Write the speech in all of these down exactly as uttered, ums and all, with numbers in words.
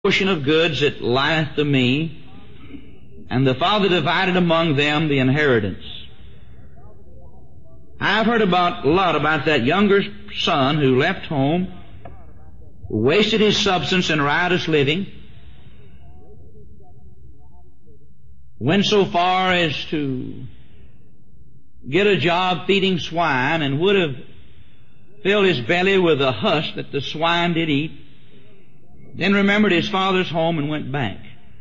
portion of goods that lieth to me, and the father divided among them the inheritance. I've heard about a lot about that younger son who left home, who wasted his substance in riotous living, went so far as to get a job feeding swine, and would have filled his belly with the husk that the swine did eat, then remembered his father's home and went back.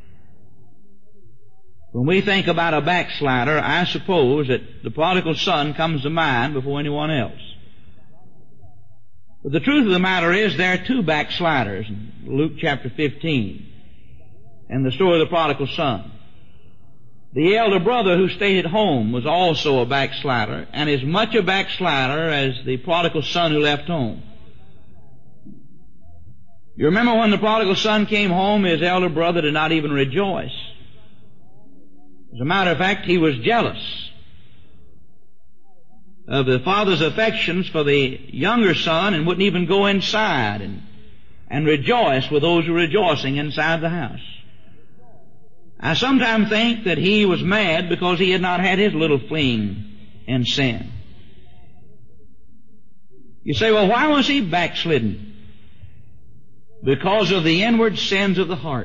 When we think about a backslider, I suppose that the prodigal son comes to mind before anyone else. But the truth of the matter is there are two backsliders in Luke chapter fifteen and the story of the prodigal son. The elder brother who stayed at home was also a backslider, and as much a backslider as the prodigal son who left home. You remember when the prodigal son came home, his elder brother did not even rejoice. As a matter of fact, he was jealous of the father's affections for the younger son and wouldn't even go inside and, and rejoice with those who were rejoicing inside the house. I sometimes think that he was mad because he had not had his little fling in sin. You say, well, why was he backslidden? Because of the inward sins of the heart.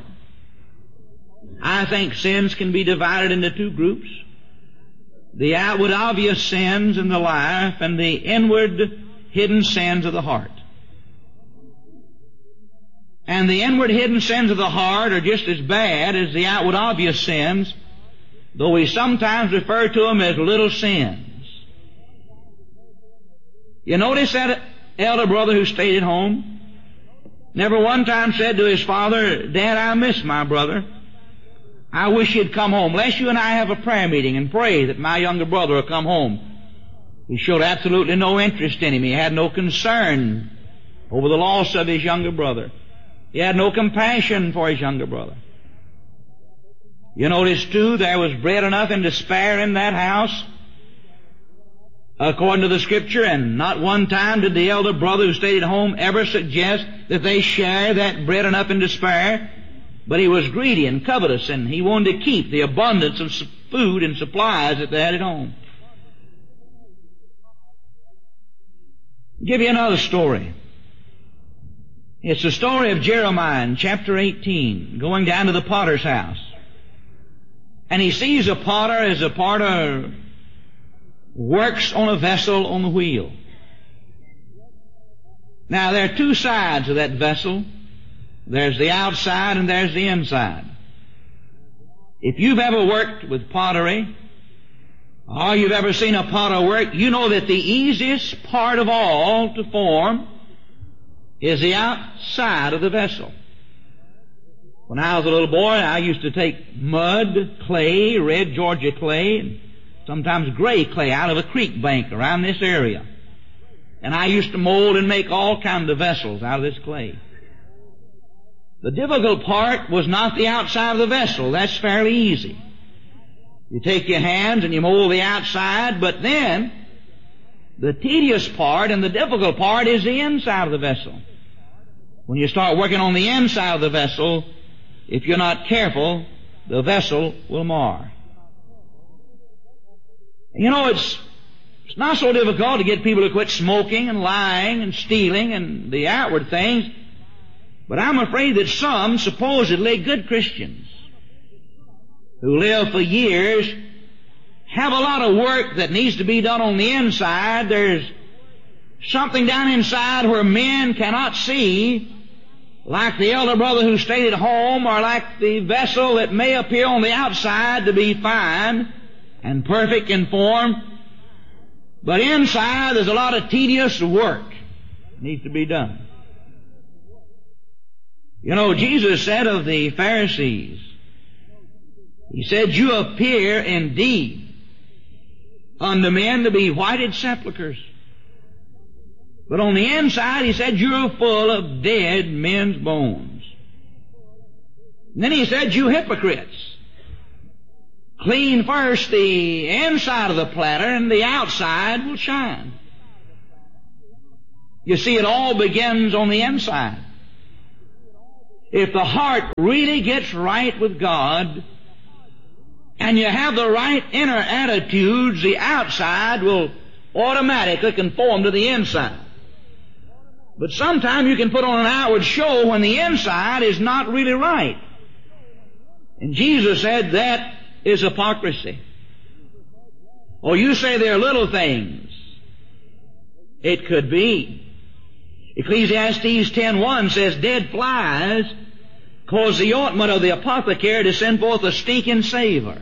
I think sins can be divided into two groups. The outward obvious sins in the life and the inward hidden sins of the heart. And the inward hidden sins of the heart are just as bad as the outward obvious sins, though we sometimes refer to them as little sins. You notice that elder brother who stayed at home never one time said to his father, Dad, I miss my brother. I wish he'd come home. Let's you and I have a prayer meeting and pray that my younger brother will come home. He showed absolutely no interest in him. He had no concern over the loss of his younger brother. He had no compassion for his younger brother. You notice, too, there was bread enough and to spare in that house, according to the Scripture, and not one time did the elder brother who stayed at home ever suggest that they share that bread enough and to spare. But he was greedy and covetous, and he wanted to keep the abundance of food and supplies that they had at home. I'll give you another story. It's the story of Jeremiah in chapter eighteen, going down to the potter's house. And he sees a potter as a potter works on a vessel on the wheel. Now, there are two sides of that vessel. There's the outside and there's the inside. If you've ever worked with pottery, or you've ever seen a potter work, you know that the easiest part of all to form is the outside of the vessel. When I was a little boy, I used to take mud, clay, red Georgia clay, and sometimes gray clay out of a creek bank around this area. And I used to mold and make all kinds of vessels out of this clay. The difficult part was not the outside of the vessel. That's fairly easy. You take your hands and you mold the outside, but then the tedious part and the difficult part is the inside of the vessel. When you start working on the inside of the vessel, if you're not careful, the vessel will mar. You know, it's, it's not so difficult to get people to quit smoking and lying and stealing and the outward things. But I'm afraid that some supposedly good Christians who live for years have a lot of work that needs to be done on the inside. There's something down inside where men cannot see, like the elder brother who stayed at home, or like the vessel that may appear on the outside to be fine and perfect in form. But inside there's a lot of tedious work that needs to be done. You know, Jesus said of the Pharisees, He said, you appear indeed unto men to be whited sepulchres. But on the inside, He said, you're full of dead men's bones. And then He said, you hypocrites, clean first the inside of the platter and the outside will shine. You see, it all begins on the inside. if the heart really gets right with God, and you have the right inner attitudes, the outside will automatically conform to the inside. But sometimes you can put on an outward show when the inside is not really right. And Jesus said that is hypocrisy. Oh, you say they're little things. It could be. Ecclesiastes ten one says, dead flies cause the ointment of the apothecary to send forth a stinking savor.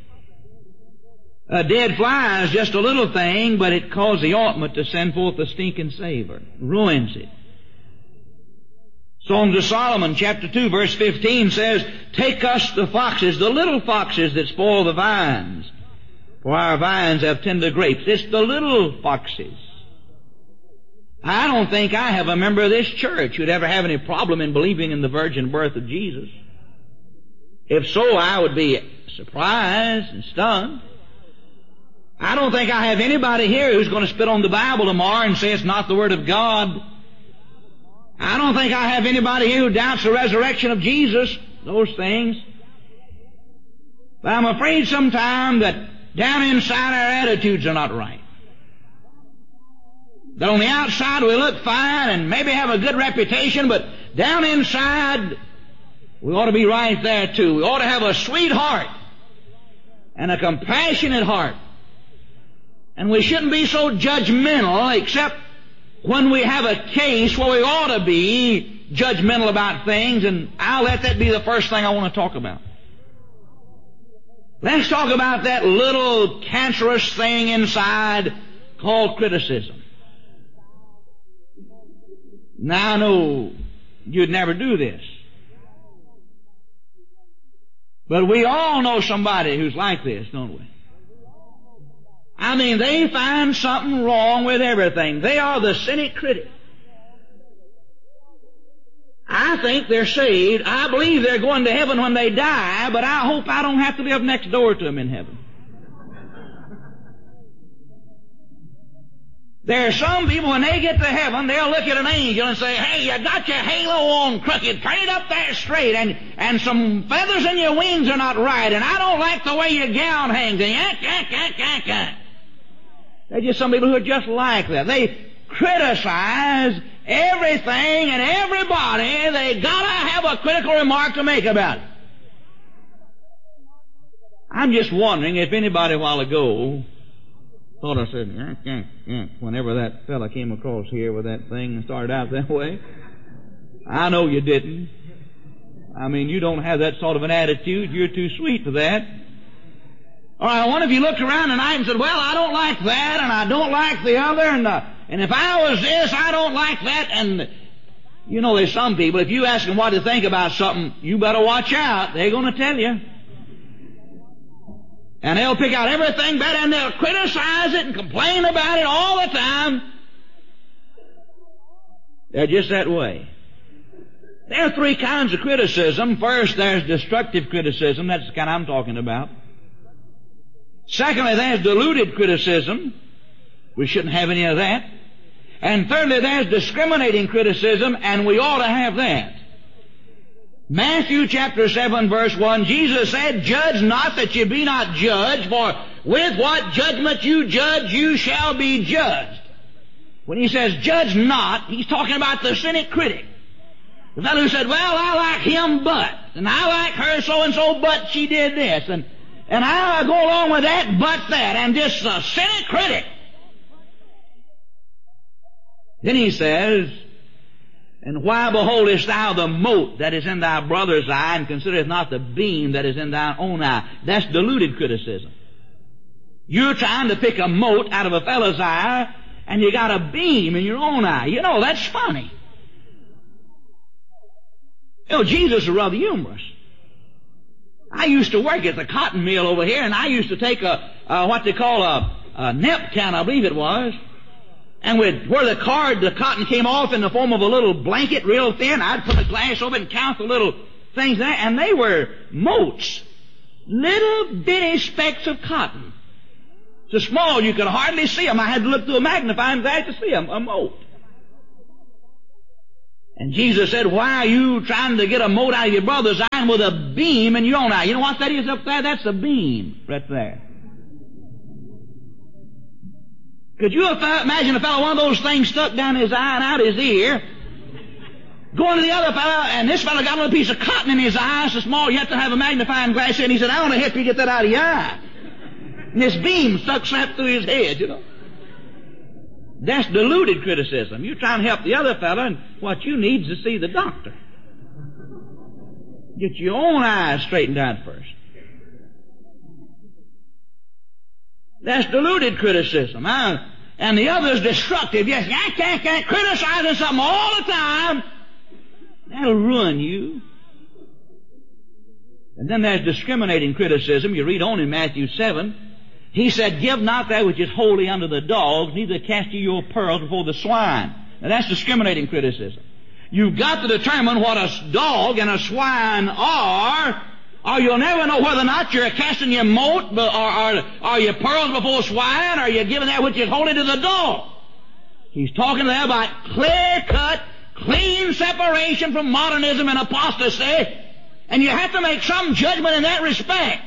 A dead fly is just a little thing, but it caused the ointment to send forth a stinking savor. Ruins it. Songs of Solomon, chapter two, verse fifteen says, take us the foxes, the little foxes that spoil the vines, for our vines have tender grapes. It's the little foxes. I don't think I have a member of this church who'd ever have any problem in believing in the virgin birth of Jesus. If so, I would be surprised and stunned. I don't think I have anybody here who's going to spit on the Bible tomorrow and say it's not the Word of God. I don't think I have anybody here who doubts the resurrection of Jesus, those things. But I'm afraid sometimes that down inside our attitudes are not right. That on the outside we look fine and maybe have a good reputation, but down inside we ought to be right there too. We ought to have a sweet heart and a compassionate heart. And we shouldn't be so judgmental except when we have a case where we ought to be judgmental about things, and I'll let that be the first thing I want to talk about. Let's talk about that little cancerous thing inside called criticism. Now I know you'd never do this, but we all know somebody who's like this, don't we? I mean, they find something wrong with everything. They are the cynic critic. I think they're saved. I believe they're going to heaven when they die, but I hope I don't have to live next door to them in heaven. There are some people, when they get to heaven, they'll look at an angel and say, hey, you got your halo on crooked, turn it up there straight, and, and some feathers in your wings are not right, and I don't like the way your gown hangs. Yank, yank, yank, yank, yank. They're just some people who are just like that. They criticize everything and everybody. They gotta have a critical remark to make about it. I'm just wondering if anybody a while ago thought I said, yank, yank, yank, whenever that fella came across here with that thing and started out that way. I know you didn't. I mean, you don't have that sort of an attitude. You're too sweet for that. All right, one of you looked around tonight and said, well, I don't like that, and I don't like the other, and uh, and if I was this, I don't like that, and you know, there's some people, if you ask them what to think about something, you better watch out. They're going to tell you. And they'll pick out everything bad, and they'll criticize it and complain about it all the time. They're just that way. There are three kinds of criticism. First, there's destructive criticism. That's the kind I'm talking about. Secondly, there's deluded criticism. We shouldn't have any of that. And thirdly, there's discriminating criticism, and we ought to have that. Matthew chapter seven, verse one, Jesus said, judge not that you be not judged, for with what judgment you judge, you shall be judged. When he says judge not, he's talking about the cynic critic. The fellow who said, well, I like him, but, and I like her so-and-so, but she did this, and And I go along with that, but that, and just a cynic critic. Then he says, and why beholdest thou the mote that is in thy brother's eye, and considerest not the beam that is in thine own eye? That's deluded criticism. You're trying to pick a mote out of a fellow's eye, and you got a beam in your own eye. You know, that's funny. You know, Jesus is rather humorous. I used to work at the cotton mill over here, and I used to take a, a what they call a, a nep can, I believe it was, and with where the card, the cotton came off in the form of a little blanket, real thin, I'd put a glass over it and count the little things there, and they were motes, little bitty specks of cotton. So small you could hardly see them. I had to look through a magnifying glass to see them, a mote. And Jesus said, why are you trying to get a mote out of your brother's eye with a beam in your own eye? You know what that is up there? That's a beam right there. Could you imagine a fellow, one of those things stuck down his eye and out his ear, going to the other fellow, and this fellow got a little piece of cotton in his eye, so small you have to have a magnifying glass in, and he said, I want to help you get that out of your eye. And this beam stuck slap through his head, you know. That's deluded criticism. You're trying to help the other fellow, and what you need is to see the doctor. Get your own eyes straightened out first. That's deluded criticism. Huh? And the other is destructive. Yes, I can't, can't criticizing something all the time. That'll ruin you. And then there's discriminating criticism. You read on in Matthew seven. He said, give not that which is holy unto the dogs, neither cast ye your pearls before the swine. Now that's discriminating criticism. You've got to determine what a dog and a swine are, or you'll never know whether or not you're casting your mote, or, or, or your pearls before swine, or you're giving that which is holy to the dog. He's talking there about clear-cut, clean separation from modernism and apostasy, and you have to make some judgment in that respect.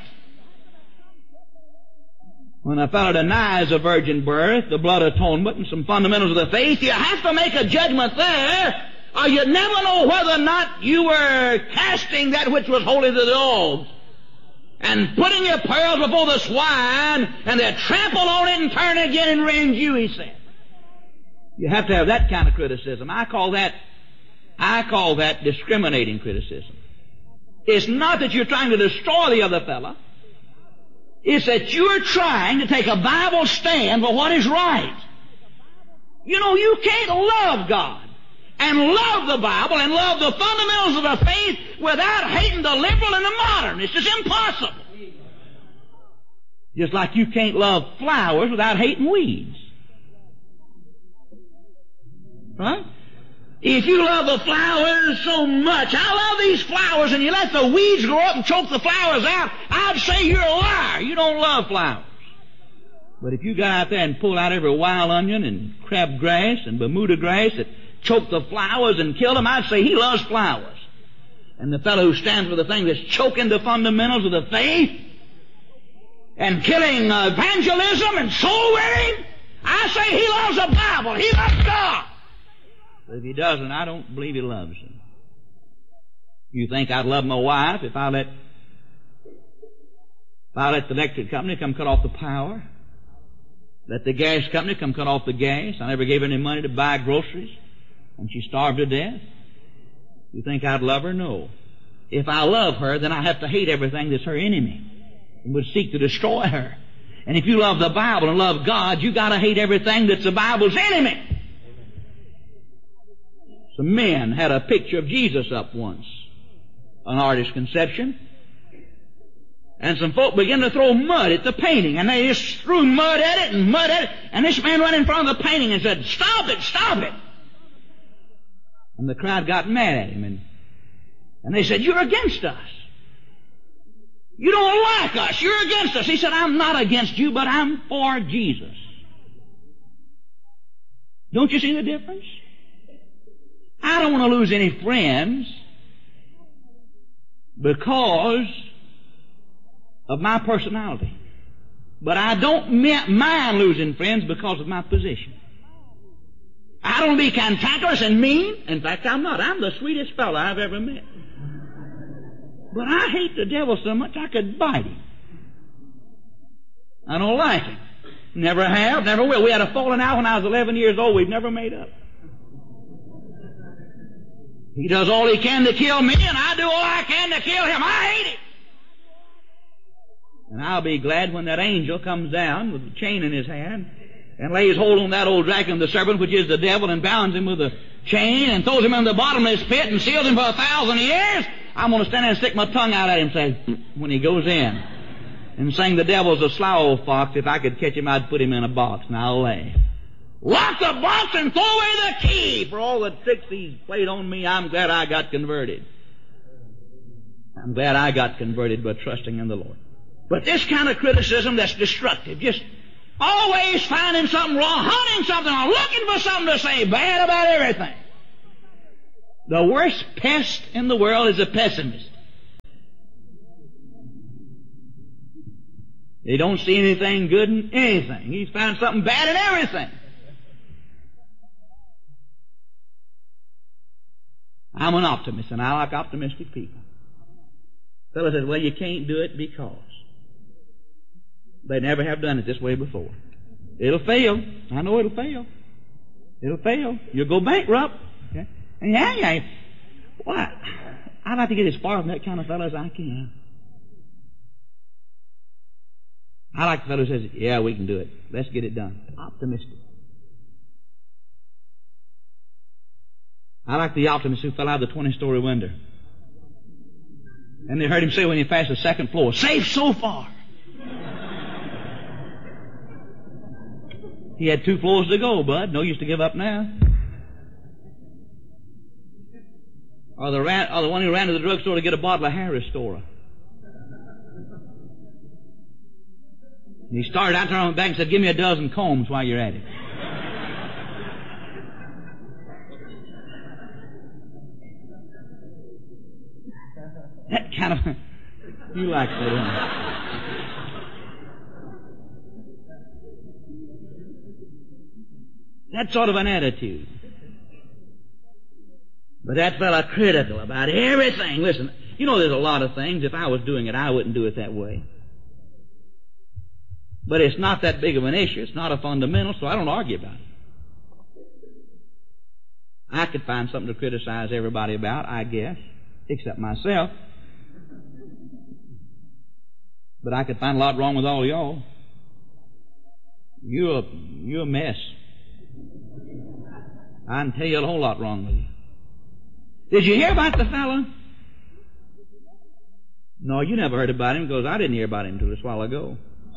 When a fellow denies a virgin birth, the blood atonement, and some fundamentals of the faith, you have to make a judgment there, or you never know whether or not you were casting that which was holy to the dogs, and putting your pearls before the swine, and they'll trample on it and turn it again and rend you, he said. You have to have that kind of criticism. I call that, I call that discriminating criticism. It's not that you're trying to destroy the other fellow. It's that you're trying to take a Bible stand for what is right. You know, you can't love God and love the Bible and love the fundamentals of the faith without hating the liberal and the modern. It's just impossible. Just like you can't love flowers without hating weeds. Right? If you love the flowers so much, I love these flowers, and you let the weeds grow up and choke the flowers out, I'd say you're a liar. You don't love flowers. But if you got out there and pulled out every wild onion and crabgrass and Bermuda grass that choked the flowers and killed them, I'd say he loves flowers. And the fellow who stands for the thing that's choking the fundamentals of the faith and killing uh, evangelism and soul winning, I say he loves the Bible. He loves God. But if he doesn't, I don't believe he loves him. You think I'd love my wife if I let if I let the electric company come cut off the power? Let the gas company come cut off the gas? I never gave her any money to buy groceries, and she starved to death? You think I'd love her? No. If I love her, then I have to hate everything that's her enemy and would seek to destroy her. And if you love the Bible and love God, you got to hate everything that's the Bible's enemy. Some men had a picture of Jesus up once, an artist's conception, and some folk began to throw mud at the painting, and they just threw mud at it and mud at it, and this man went in front of the painting and said, "Stop it, stop it!" And the crowd got mad at him, and, and they said, "You're against us. You don't like us. You're against us." He said, "I'm not against you, but I'm for Jesus." Don't you see the difference? I don't want to lose any friends because of my personality. But I don't mind losing friends because of my position. I don't want to be cantankerous and mean. In fact, I'm not. I'm the sweetest fellow I've ever met. But I hate the devil so much I could bite him. I don't like him. Never have, never will. We had a falling out when I was eleven years old. We've never made up. He does all he can to kill me, and I do all I can to kill him. I hate him. And I'll be glad when that angel comes down with a chain in his hand and lays hold on that old dragon, the serpent, which is the devil, and bounds him with a chain and throws him in the bottomless pit and seals him for a thousand years. I'm going to stand there and stick my tongue out at him and say, when he goes in, and sing, "The devil's a sly old fox. If I could catch him, I'd put him in a box." And I'll laugh. Lock the box and throw away the key. For all the tricks he's played on me, I'm glad I got converted. I'm glad I got converted by trusting in the Lord. But this kind of criticism that's destructive, just always finding something wrong, hunting something wrong, looking for something to say bad about everything. The worst pest in the world is a pessimist. He don't see anything good in anything. He's found something bad in everything. I'm an optimist, and I like optimistic people. The fellow says, well, you can't do it because they never have done it this way before. It'll fail. I know it'll fail. It'll fail. You'll go bankrupt. Okay? And yeah, yeah. Well, I, I'd like to get as far from that kind of fellow as I can. I like the fellow who says, yeah, we can do it. Let's get it done. Optimistic. I like the optimist who fell out of the twenty-story window. And they heard him say when he passed the second floor, safe so far. He had two floors to go, bud. No use to give up now. Or the, ran, or the one who ran to the drugstore to get a bottle of Harris Storer. And he started out there on the back and said, give me a dozen combs while you're at it. That kind of... You like that, don't you? That sort of an attitude. But that fella critical about everything. Listen, you know there's a lot of things. If I was doing it, I wouldn't do it that way. But it's not that big of an issue. It's not a fundamental, so I don't argue about it. I could find something to criticize everybody about, I guess, except myself. But I could find a lot wrong with all y'all. You're a, you're a mess. I can tell you a whole lot wrong with you. Did you hear about the fellow? No, you never heard about him because I didn't hear about him until this while ago.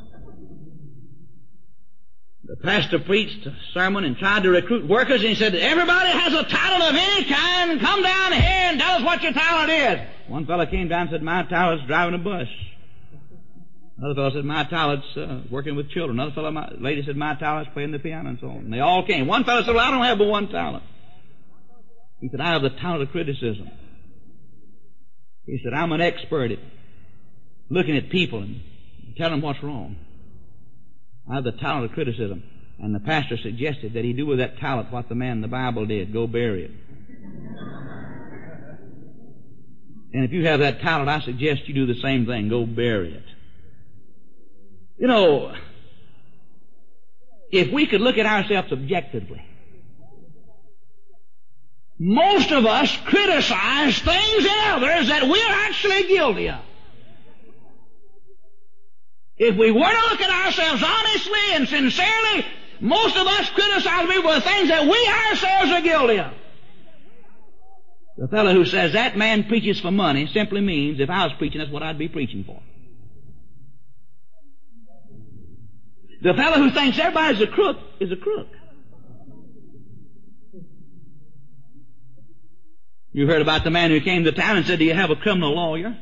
The pastor preached a sermon and tried to recruit workers, and he said, everybody has a talent of any kind. Come down here and tell us what your talent is. One fellow came down and said, my talent's driving a bus. Another fellow said, my talent's uh, working with children. Another fellow, my lady said, my talent's playing the piano and so on. And they all came. One fellow said, well, I don't have but one talent. He said, I have the talent of criticism. He said, I'm an expert at looking at people and telling them what's wrong. I have the talent of criticism. And the pastor suggested that he do with that talent what the man in the Bible did, go bury it. And if you have that talent, I suggest you do the same thing, go bury it. You know, if we could look at ourselves objectively, most of us criticize things in others that we're actually guilty of. If we were to look at ourselves honestly and sincerely, most of us criticize people for things that we ourselves are guilty of. The fellow who says that man preaches for money simply means if I was preaching, that's what I'd be preaching for. The fellow who thinks everybody's a crook is a crook. You heard about the man who came to town and said, do you have a criminal lawyer?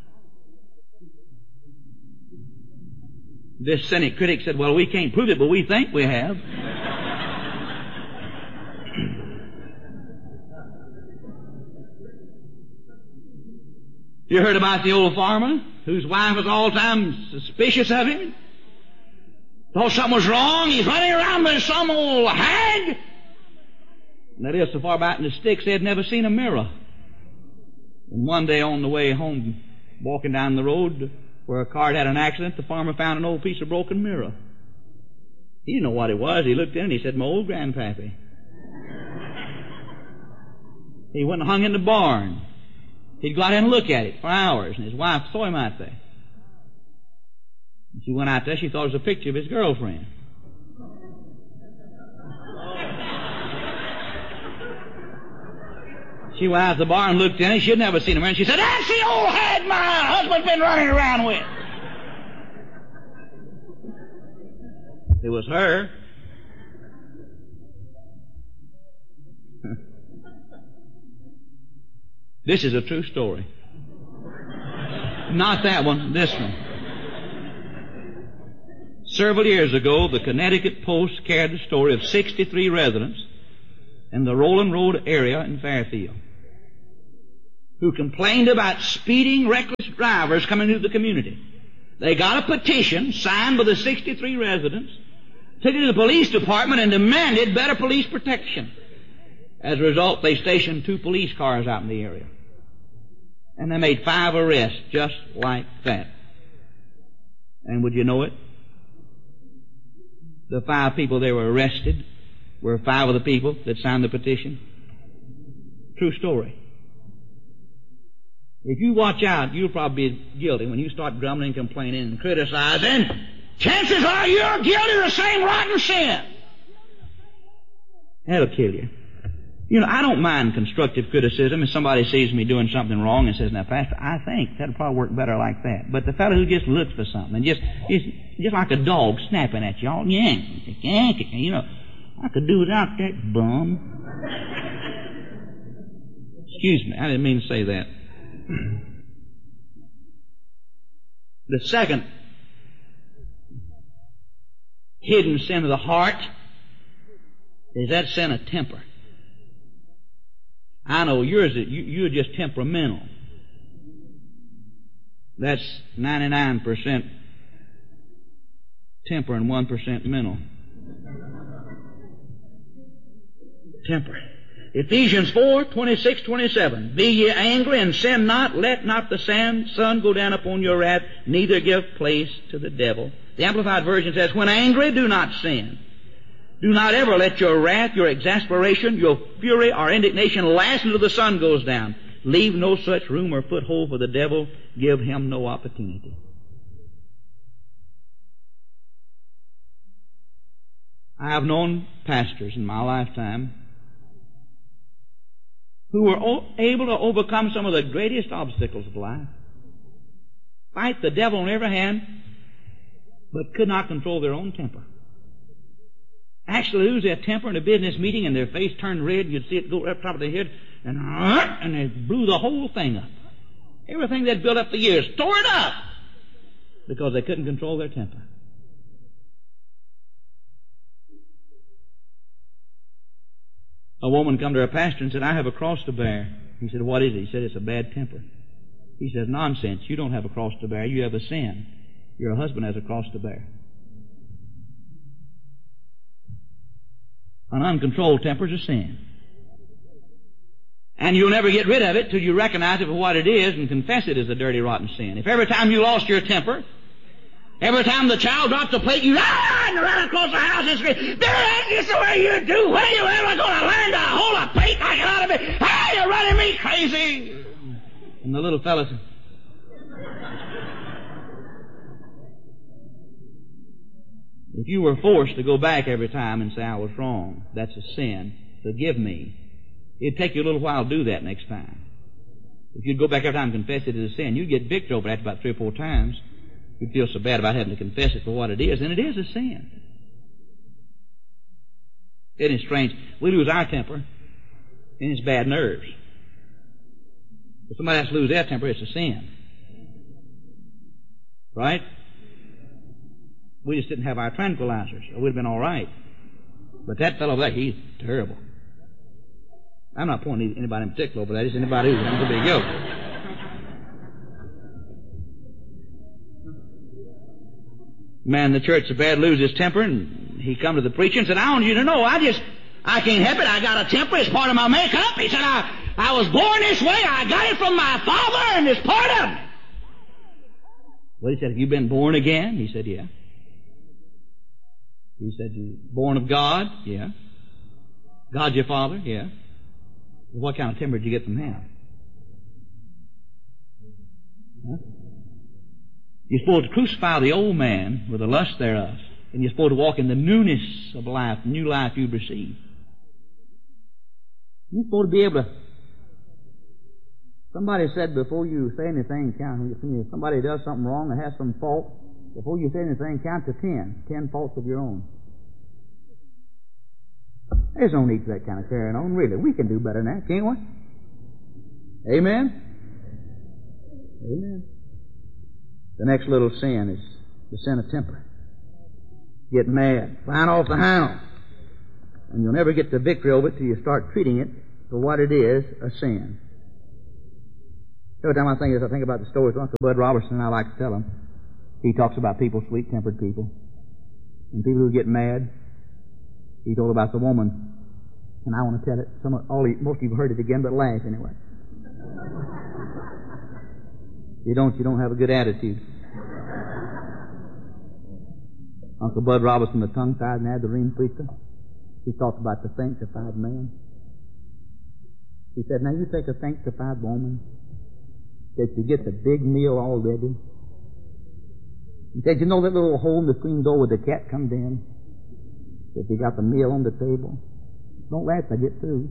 This cynic critic said, well, we can't prove it, but we think we have. You heard about the old farmer whose wife was all the time suspicious of him? Thought something was wrong. He's running around with some old hag. And that is so far back in the sticks they had never seen a mirror. And one day on the way home, walking down the road where a car had an accident, the farmer found an old piece of broken mirror. He didn't know what it was. He looked in and he said, my old grandpappy. He went and hung in the barn. He'd go out and look at it for hours, and his wife saw him out there. And she went out there, she thought it was a picture of his girlfriend. She went out to the barn and looked in it. She'd never seen him. And she said, that's the old hag my husband's been running around with. It was her. This is a true story. Not that one, this one. Several years ago, the Connecticut Post carried the story of sixty-three residents in the Roland Road area in Fairfield. who complained about speeding, reckless drivers coming into the community. They got a petition signed by the sixty-three residents, took it to the police department, and demanded better police protection. As a result, they stationed two police cars out in the area. And they made five arrests just like that. And would you know it? The five people that were arrested were five of the people that signed the petition. True story. If you watch out, you'll probably be guilty when you start grumbling, complaining, and criticizing. Chances are you're guilty of the same rotten sin. That'll kill you. You know, I don't mind constructive criticism if somebody sees me doing something wrong and says, now, Pastor, I think that'll probably work better like that. But the fellow who just looks for something and just, just, just like a dog snapping at you all, yank, yank, you know, I could do without that bum. Excuse me, I didn't mean to say that. The second hidden sin of the heart is that sin of temper. I know yours, you, you're just temperamental. That's ninety-nine percent temper and one percent mental. Temper. Ephesians four, twenty-six, twenty-seven. Be ye angry and sin not, let not the sun go down upon your wrath, neither give place to the devil. The Amplified Version says, when angry, do not sin. Do not ever let your wrath, your exasperation, your fury, or indignation last until the sun goes down. Leave no such room or foothold for the devil. Give him no opportunity. I have known pastors in my lifetime who were able to overcome some of the greatest obstacles of life, fight the devil on every hand, but could not control their own temper. Actually lose their temper in a business meeting and their face turned red, and you'd see it go up top of their head, and, and they blew the whole thing up. Everything they'd built up for years, tore it up, because they couldn't control their temper. A woman come to her pastor and said, I have a cross to bear. He said, what is it? He said, it's a bad temper. He says, nonsense. You don't have a cross to bear. You have a sin. Your husband has a cross to bear. An uncontrolled temper is a sin. And you'll never get rid of it till you recognize it for what it is and confess it as a dirty, rotten sin. If every time you lost your temper, every time the child dropped the plate, you ah, and ran across the house and screamed, that's just the way you do. When are you ever going to learn to hold a plate like it ought to be? Hey, you're running me crazy. And the little fella said, if you were forced to go back every time and say, I was wrong, that's a sin, forgive me, it'd take you a little while to do that next time. If you'd go back every time and confess it as a sin, you'd get victory over that about three or four times. You'd feel so bad about having to confess it for what it is, and it is a sin. Isn't it strange? We lose our temper, and it's bad nerves. If somebody has to lose their temper, it's a sin. Right? We just didn't have our tranquilizers, or we'd have been all right. But that fellow there, he's terrible. I'm not pointing at anybody in particular, but that is anybody who's going to be guilty. Man in the church so bad lose his temper, and he come to the preacher and said, I want you to know, I just, I can't help it. I got a temper. It's part of my makeup. He said, I, I was born this way. I got it from my father, and it's part of me. Well, he said, have you been born again? He said, yeah. He said, you born of God? Yeah. God's your father? Yeah. What kind of temper did you get from him? Huh? You're supposed to crucify the old man with the lust thereof, and you're supposed to walk in the newness of life, the new life you've received. You're supposed to be able to... Somebody said before you say anything, count. If somebody does something wrong or has some fault, before you say anything, count to ten. Ten faults of your own. There's no need for that kind of carrying on, really. We can do better than that, can't we? Amen? Amen. The next little sin is the sin of temper. Get mad. Flying off the handle. And you'll never get the victory over it till you start treating it for what it is, a sin. Every time I think of this, I think about the stories of Uncle Bud Robertson, and I like to tell them. He talks about people, sweet-tempered people, and people who get mad. He told about the woman, and I want to tell it. Some of, all most of you have heard it again, but laugh anyway. You don't, you don't have a good attitude. Uncle Bud Robertson, the tongue-tied Nazarene preacher, he talked about the sanctified man. He said, now you take a sanctified woman that you get the big meal all ready. He said, you know that little hole in the screen door where the cat comes in? That you got the meal on the table? Don't laugh, I get through.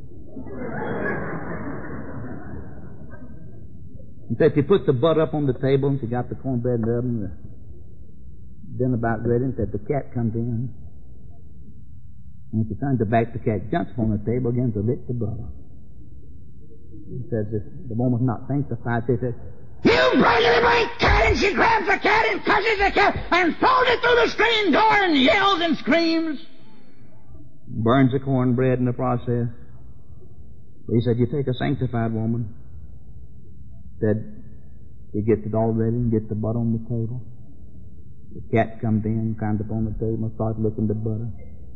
He said, you put the butter up on the table, and you got the cornbread in the oven, the dinner about ready, and said the cat comes in. And if you turn the back, the cat jumps on the table again to lick the butter. He says, if the woman's not sanctified, he says, you burglary blank cat! And she grabs the cat and touches the cat and throws it through the screen door and yells and screams. Burns the cornbread in the process. He said, you take a sanctified woman. Said, he gets it all ready and gets the butter on the table. The cat comes in, climbs up on the table and starts licking the butter.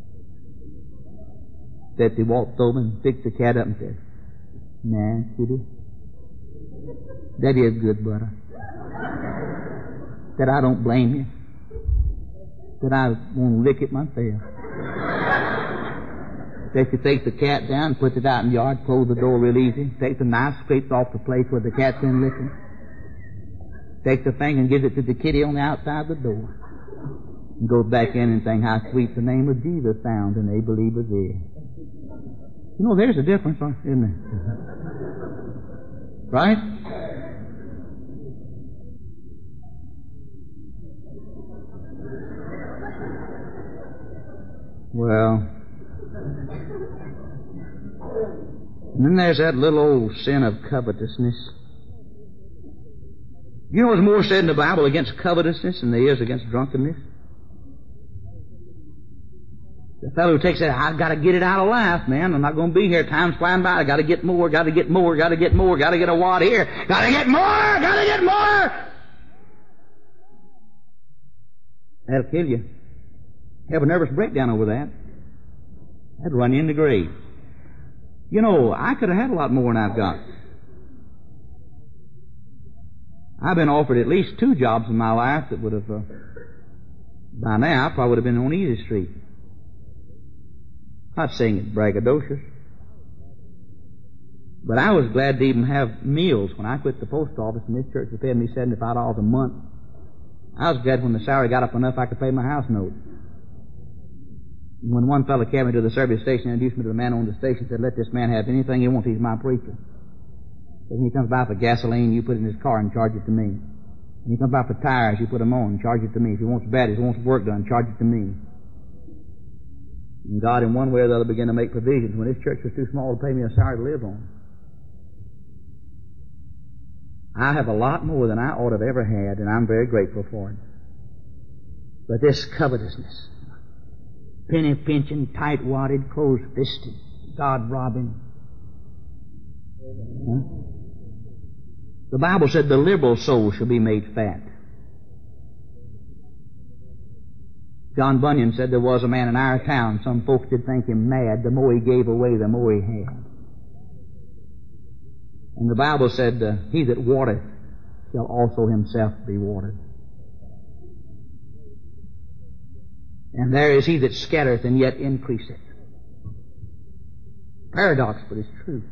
Said, he walked over and picked the cat up and said, nah, kitty, that is good butter. Said, I don't blame you. Said, I won't lick it myself. Said, you take the cat down, put it out in the yard, close the door real easy, take the knife, scrapes off the place where the cat's been licking, takes the thing and gives it to the kitty on the outside of the door, and goes back in and thinks how sweet the name of Jesus sounds, and they believe it is. You know, there's a difference, isn't there? Right? Well, and then there's that little old sin of covetousness. You know there's more said in the Bible against covetousness than there is against drunkenness? The fellow who takes it, I've got to get it out of life, man. I'm not going to be here. Time's flying by. I've got to get more, got to get more, got to get more, got to get a wad here. Got to get more, got to get more. That'll kill you. Have a nervous breakdown over that. That'd run you in the grave. You know, I could have had a lot more than I've got. I've been offered at least two jobs in my life that would have, uh, by now, I probably would have been on Easy Street. Not saying it's braggadocious. But I was glad to even have meals when I quit the post office and this church was paying me seventy-five dollars a month. I was glad when the salary got up enough I could pay my house note. When one fellow came me to the service station and introduced me to the man on the station, said, let this man have anything he wants, he's my preacher. When he comes by for gasoline, you put it in his car and charge it to me. When he comes by for tires, you put them on and charge it to me. If he wants batteries, he wants work done, charge it to me. And God, in one way or the other, began to make provisions when this church was too small to pay me a salary to live on. I have a lot more than I ought to have ever had, and I'm very grateful for it. But this covetousness, penny pinching, tight-wadded, close-fisted, God-robbing. Huh? The Bible said the liberal soul shall be made fat. John Bunyan said there was a man in our town, some folks did think him mad, the more he gave away, the more he had. And the Bible said, uh, he that watereth shall also himself be watered. And there is he that scattereth and yet increaseth. Paradox, but it's true.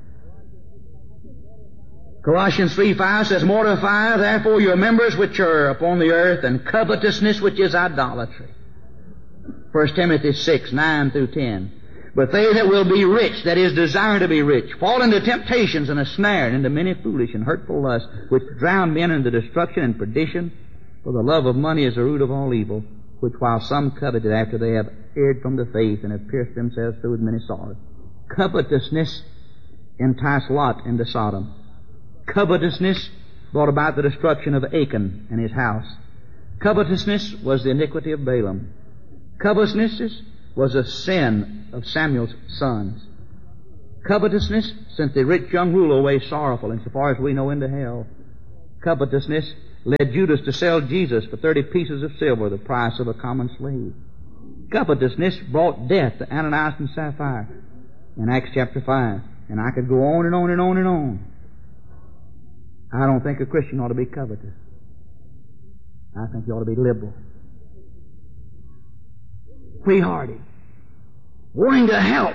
Colossians three five says, mortify therefore your members which are upon the earth, and covetousness which is idolatry. First Timothy six nine through ten. But they that will be rich, that is, desire to be rich, fall into temptations and a snare, and into many foolish and hurtful lusts, which drown men into destruction and perdition. For the love of money is the root of all evil, which while some coveted after they have erred from the faith and have pierced themselves through with many sorrows. Covetousness enticed Lot into Sodom. Covetousness brought about the destruction of Achan and his house. Covetousness was the iniquity of Balaam. Covetousness was a sin of Samuel's sons. Covetousness sent the rich young ruler away sorrowful, and so far as we know, into hell. Covetousness led Judas to sell Jesus for thirty pieces of silver, the price of a common slave. Covetousness brought death to Ananias and Sapphira in Acts chapter five. And I could go on and on and on and on. I don't think a Christian ought to be covetous. I think he ought to be liberal. Free-hearted. Wanting to help.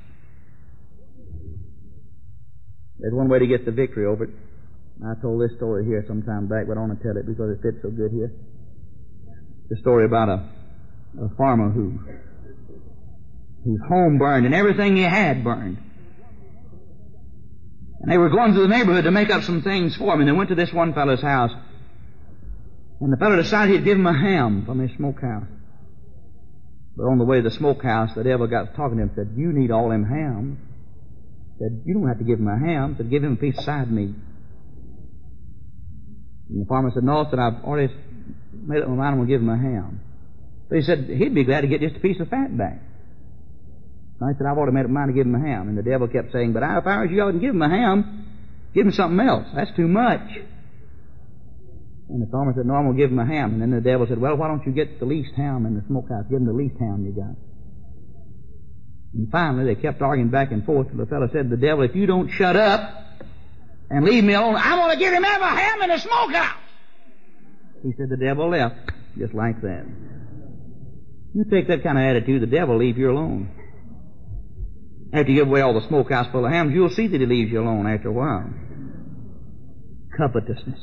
There's one way to get the victory over it. I told this story here some time back, but I want to tell it because it fits so good here. The story about a, a farmer who whose home burned and everything he had burned. And they were going to the neighborhood to make up some things for him, and they went to this one fellow's house. And the fellow decided he'd give him a ham from his smokehouse. But on the way to the smokehouse, the devil got talking to him and said, "You need all them hams." Said, "You don't have to give him a ham." Said, "Give him a piece of side meat." And the farmer said, "No," said, "I've already made up my mind I'm going to give him a ham." But he said he'd be glad to get just a piece of fat back. And I said, "I've already made up my mind to give him a ham." And the devil kept saying, "But if I was you, I wouldn't give him a ham. Give him something else. That's too much." And the farmer said, "No, I'm going to give him a ham." And then the devil said, "Well, why don't you get the least ham in the smokehouse? Give him the least ham you got." And finally, they kept arguing back and forth, and the fellow said to the devil, "If you don't shut up and leave me alone, I'm going to give him every ham in the smokehouse." He said the devil left, just like that. You take that kind of attitude, the devil will leave you alone. After you give away all the smokehouse full of hams, you'll see that he leaves you alone after a while. Covetousness.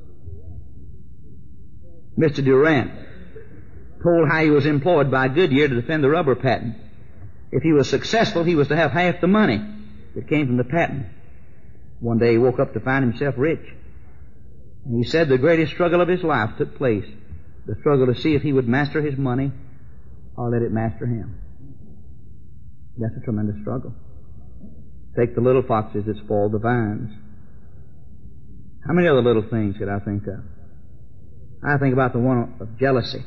Mister Durant told how he was employed by Goodyear to defend the rubber patent. If he was successful, he was to have half the money that came from the patent. One day he woke up to find himself rich. And he said the greatest struggle of his life took place. The struggle to see if he would master his money or let it master him. That's a tremendous struggle. Take the little foxes that spoil the vines. How many other little things could I think of? I think about the one of jealousy.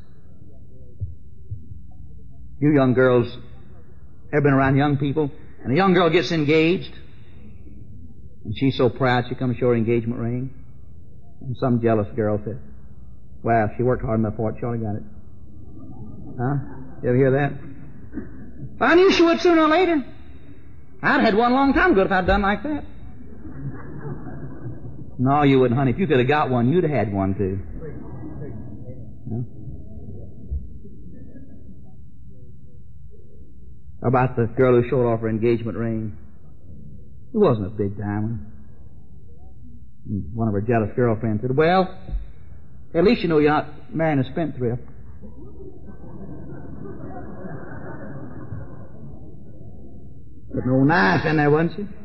You young girls ever been around young people, and a young girl gets engaged, and she's so proud she comes to show her engagement ring, and some jealous girl says, "Well, she worked hard enough for it, she already got it." Huh? You ever hear that? I knew she would sooner or later. I'd had one a long time ago if I'd done like that. No, you wouldn't, honey. If you could have got one, you'd have had one too. Huh? How about the girl who showed off her engagement ring? It wasn't a big diamond. And one of her jealous girlfriends said, "Well, at least you know you're not marrying a spendthrift." But no knife in there, wasn't she?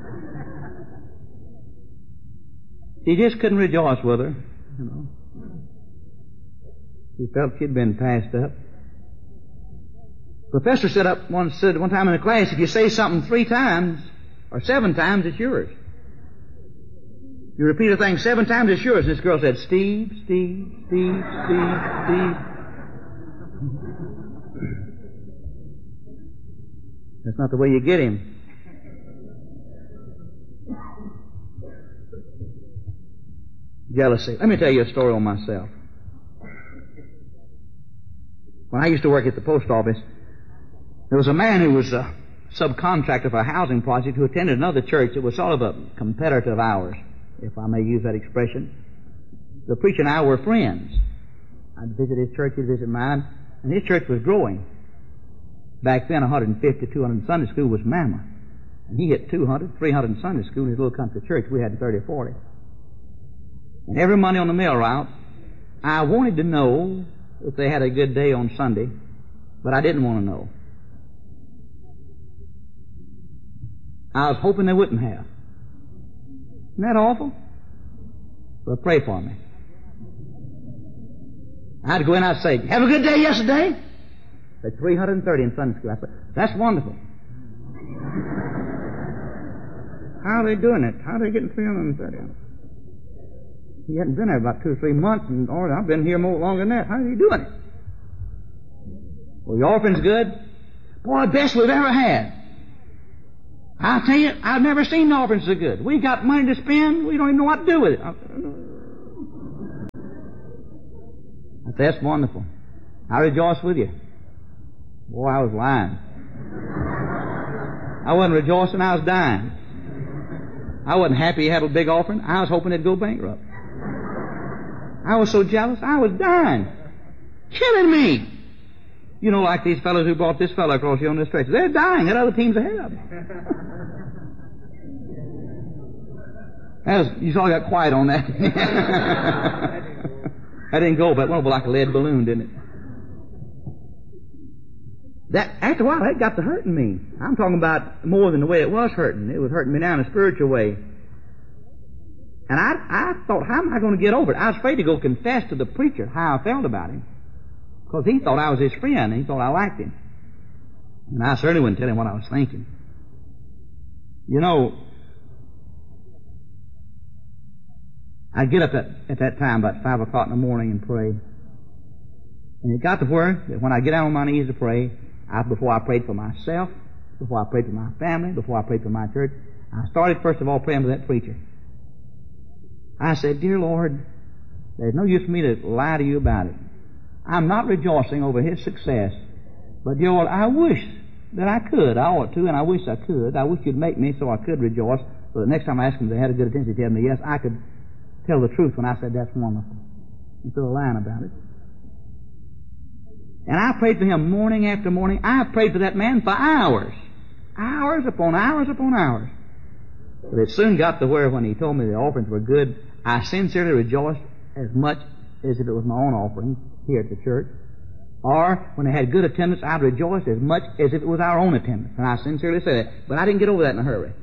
She just couldn't rejoice with her, you know. She felt she'd been passed up. Professor said up one said one time in the class, if you say something three times or seven times, it's yours. You repeat a thing seven times, it's yours. And this girl said, "Steve, Steve, Steve, Steve, Steve." That's not the way you get him. Jealousy. Let me tell you a story on myself. When I used to work at the post office, there was a man who was a subcontractor for a housing project who attended another church that was sort of a competitor of ours, if I may use that expression. The preacher and I were friends. I'd visit his church, he'd visit mine, and his church was growing. Back then, one hundred fifty, two hundred in Sunday school was mammoth. And he hit two hundred, three hundred in Sunday school in his little country church. We had thirty or forty. And every Monday on the mail route, I wanted to know if they had a good day on Sunday, but I didn't want to know. I was hoping they wouldn't have. Isn't that awful? Well, pray for me. I'd go in and I'd say, "Have a good day yesterday?" At three hundred thirty in Sunday school. I said, "That's wonderful." How are they doing it? How are they getting three hundred thirty? He hadn't been there about two or three months, and or I've been here more longer than that. How are you doing it? "Well, your orphan's good." "Boy, best we've ever had." I'll tell you, I've never seen offerings so good. We got money to spend, we don't even know what to do with it. I said, that's wonderful. I rejoice with you. Boy, I was lying. I wasn't rejoicing, I was dying. I wasn't happy he had a big offering. I was hoping it'd go bankrupt. I was so jealous, I was dying. Killing me. You know, like these fellows who brought this fellow across here on this stretch. They're dying. That other team's ahead of them. That was, you saw I got quiet on that. That didn't go, but it went like a lead balloon, didn't it? That, after a while, that got to hurting me. I'm talking about more than the way it was hurting. It was hurting me now in a spiritual way. And I, I thought, how am I going to get over it? I was afraid to go confess to the preacher how I felt about him. Because he thought I was his friend, and he thought I liked him. And I certainly wouldn't tell him what I was thinking. You know, I'd get up at, at that time about five o'clock in the morning and pray. And it got to where that when I get down on my knees to pray, I, before I prayed for myself, before I prayed for my family, before I prayed for my church, I started first of all praying for that preacher. I said, Dear Lord, there's no use for me to lie to you about it. I'm not rejoicing over his success. But, dear Lord, I wish that I could. I ought to, and I wish I could. I wish you'd make me so I could rejoice. So that next time I asked him if they had a good attention, he'd tell me yes, I could tell the truth when I said that's wonderful, instead of lying about it. And I prayed for him morning after morning. I prayed for that man for hours. Hours upon hours upon hours. But it soon got to where when he told me the offerings were good, I sincerely rejoiced as much as if it was my own offering here at the church. Or when they had good attendance, I'd rejoice as much as if it was our own attendance. And I sincerely say that. But I didn't get over that in a hurry.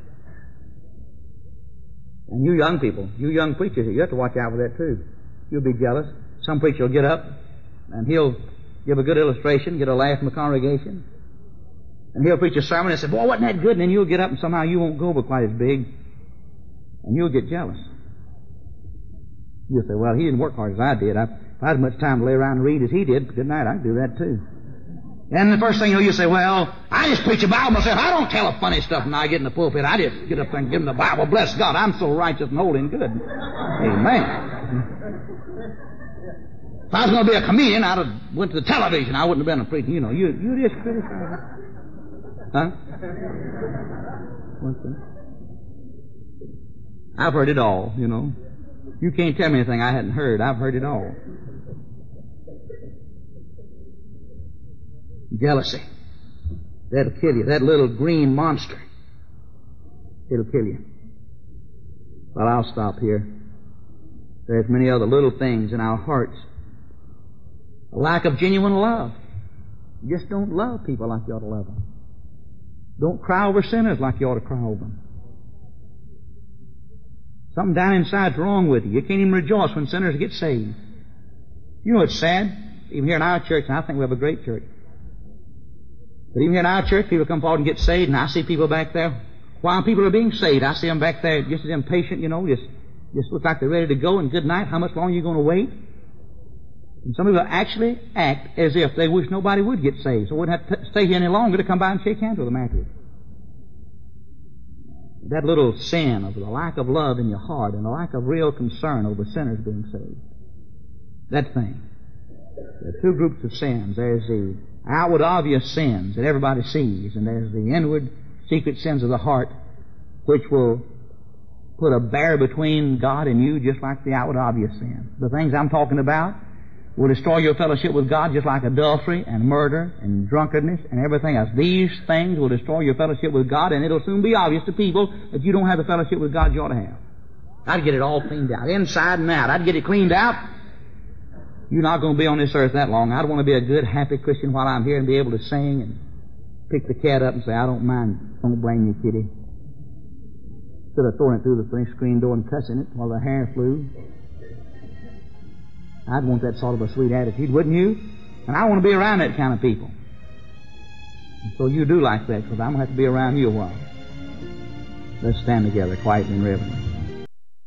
And you young people, you young preachers, you have to watch out for that too. You'll be jealous. Some preacher will get up and he'll give a good illustration, get a laugh from the congregation. And he'll preach a sermon and say, boy, wasn't that good? And then you'll get up and somehow you won't go over quite as big. And you'll get jealous. You'll say, well, he didn't work hard as I did. I, if I had as much time to lay around and read as he did, good night, I can do that too. And the first thing you'll say, well, I just preach the Bible myself. I don't tell the funny stuff when I get in the pulpit. I just get up there and give them the Bible. Bless God, I'm so righteous and holy and good. Amen. If I was going to be a comedian, I'd have went to the television. I wouldn't have been a preacher. You know, you, you just criticize. Huh? What's that? I've heard it all, you know. You can't tell me anything I hadn't heard. I've heard it all. Jealousy. That'll kill you. That little green monster. It'll kill you. Well, I'll stop here. There's many other little things in our hearts. A lack of genuine love. You just don't love people like you ought to love them. Don't cry over sinners like you ought to cry over them. Something down inside's wrong with you. You can't even rejoice when sinners get saved. You know it's sad. Even here in our church, and I think we have a great church. But even here in our church, people come forward and get saved, and I see people back there. While people are being saved, I see them back there just as impatient, you know, just, just look like they're ready to go, and good night, how much longer are you going to wait? And some people actually act as if they wish nobody would get saved, so wouldn't have to stay here any longer to come by and shake hands with them afterwards. That little sin of the lack of love in your heart and the lack of real concern over sinners being saved. That thing. There are two groups of sins. There's the outward obvious sins that everybody sees, and there's the inward secret sins of the heart, which will put a barrier between God and you just like the outward obvious sins. The things I'm talking about will destroy your fellowship with God just like adultery and murder and drunkenness and everything else. These things will destroy your fellowship with God, and it'll soon be obvious to people that you don't have the fellowship with God you ought to have. I'd get it all cleaned out, inside and out. I'd get it cleaned out. You're not going to be on this earth that long. I'd want to be a good, happy Christian while I'm here and be able to sing and pick the cat up and say, I don't mind. Don't blame me, kitty. Instead of throwing it through the screen door and cussing it while the hair flew. I'd want that sort of a sweet attitude, wouldn't you? And I want to be around that kind of people. And so you do like that, because I'm going to have to be around you a while. Let's stand together quietly and reverently.